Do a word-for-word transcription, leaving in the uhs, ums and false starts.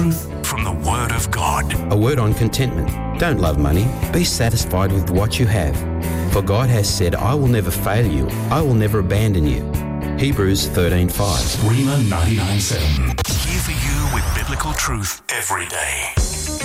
truth from the Word of God. A word on contentment. Don't love money. Be satisfied with what you have. For God has said, I will never fail you. I will never abandon you. Hebrews thirteen five. Rhema ninety-nine seven. Here for you with biblical truth every day.